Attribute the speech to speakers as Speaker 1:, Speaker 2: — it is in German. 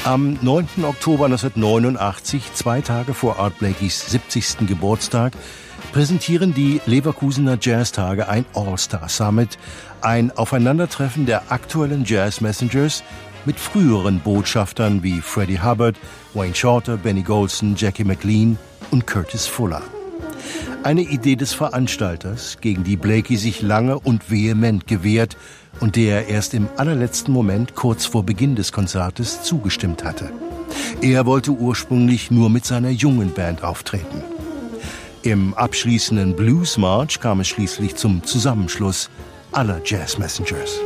Speaker 1: Am 9. Oktober 1989, 2 Tage vor Art Blakey's 70. Geburtstag, präsentieren die Leverkusener Jazztage ein All-Star Summit, ein Aufeinandertreffen der aktuellen Jazz Messengers mit früheren Botschaftern wie Freddie Hubbard, Wayne Shorter, Benny Golson, Jackie McLean und Curtis Fuller. Eine Idee des Veranstalters, gegen die Blakey sich lange und vehement gewehrt und der er erst im allerletzten Moment kurz vor Beginn des Konzertes zugestimmt hatte. Er wollte ursprünglich nur mit seiner jungen Band auftreten. Im abschließenden Blues March kam es schließlich zum Zusammenschluss aller Jazz Messengers.